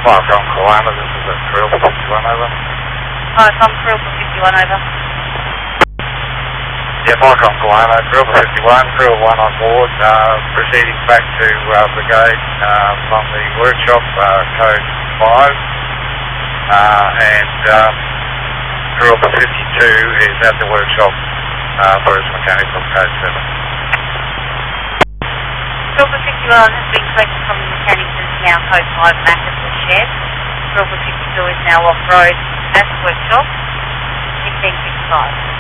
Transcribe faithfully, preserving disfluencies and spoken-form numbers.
Fire from Koala, this is at Krill for fifty-one, over. Fire from Krill for fifty-one, over. Yeah, fire from Koala, Krill for fifty-one, Krill one on board, uh, proceeding back to uh, Brigade uh, from the workshop, uh, code five, uh, and um, Krill for fifty-two is at the workshop uh, for its mechanical code seven. Krill for fifty-one has been collected from the mechanics and is now code five back at the shed. Krill for fifty-two is now off-road at the workshop, fifteen fifty-five.